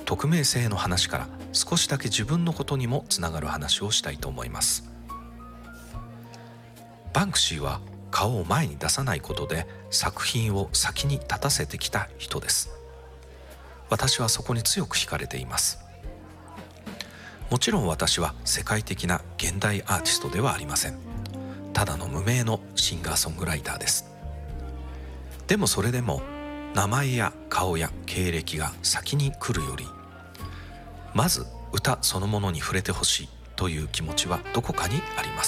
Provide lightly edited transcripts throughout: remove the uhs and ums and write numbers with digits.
匿名性の話から少しだけ自分のことにもつながる話をしたいと思います。バンクシーは顔を前に出さないことで作品を先に立たせてきた人です。私はそこに強く惹かれています。もちろん私は世界的な現代アーティストではありません。ただの無名のシンガーソングライターです。でもそれでも名前や顔や経歴が先に来るより、まず歌そのものに触れてほしいという気持ちはどこかにあります。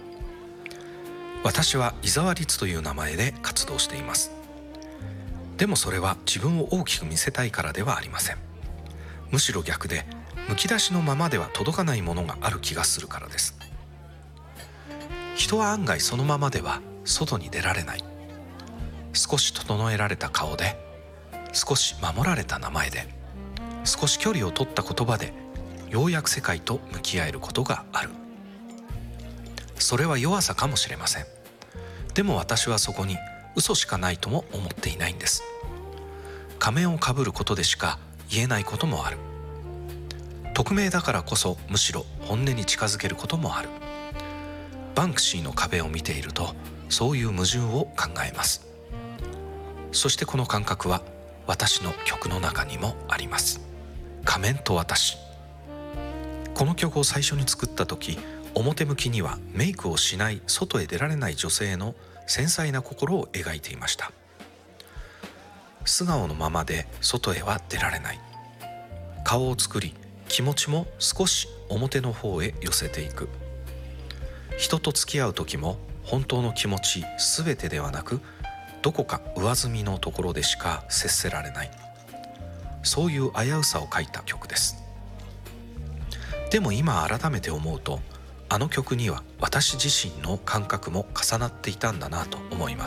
私は伊沢律という名前で活動しています。でもそれは自分を大きく見せたいからではありません。むしろ逆で、むき出しのままでは届かないものがある気がするからです。人は案外そのままでは外に出られない。少し整えられた顔で、少し守られた名前で、少し距離を取った言葉で、ようやく世界と向き合えることがある。それは弱さかもしれません。でも私はそこに嘘しかないとも思っていないんです。仮面をかぶることでしか言えないこともある。匿名だからこそむしろ本音に近づけることもある。バンクシーの壁を見ているとそういう矛盾を考えます。そしてこの感覚は私の曲の中にもあります。仮面と私。この曲を最初に作った時、表向きにはメイクをしない外へ出られない女性の繊細な心を描いていました。素顔のままで外へは出られない。顔を作り、気持ちも少し表の方へ寄せていく。人と付き合う時も本当の気持ち全てではなく、どこか上澄みのところでしか接せられない。そういう危うさを書いた曲です。でも今改めて思うと、あの曲には私自身の感覚も重なっていたんだなと思います。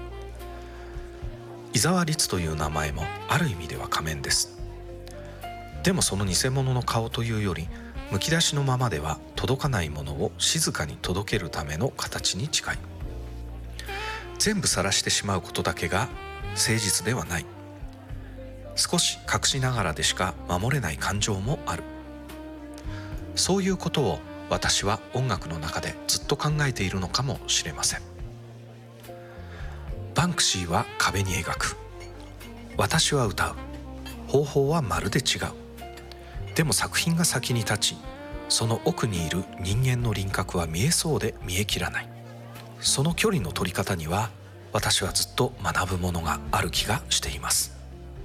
伊沢律という名前もある意味では仮面です。でもその偽物の顔というより、むき出しのままでは届かないものを静かに届けるための形に近い。全部晒してしまうことだけが誠実ではない。少し隠しながらでしか守れない感情もある。そういうことを私は音楽の中でずっと考えているのかもしれません。バンクシーは壁に描く。私は歌う。方法はまるで違う。でも作品が先に立ち、その奥にいる人間の輪郭は見えそうで見えきらない。その距離の取り方には私はずっと学ぶものがある気がしています。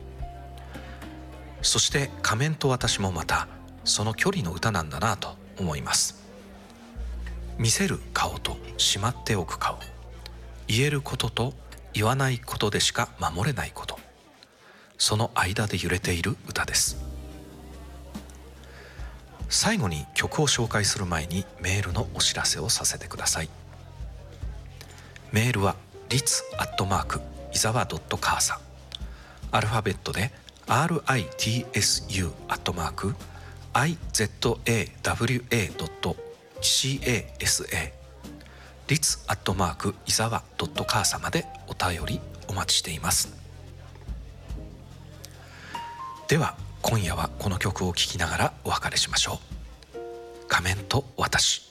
そして仮面と私もまたその距離の歌なんだなと思います。見せる顔としまっておく顔、言えることと言わないことでしか守れないこと、その間で揺れている歌です。最後に曲を紹介する前にメールのお知らせをさせてください。メールはritz@伊沢.casa、アルファベットで ritsu@izawa.casa、 ritz@ 伊沢.casaまでお便りお待ちしています。では今夜はこの曲を聴きながらお別れしましょう。仮面と私。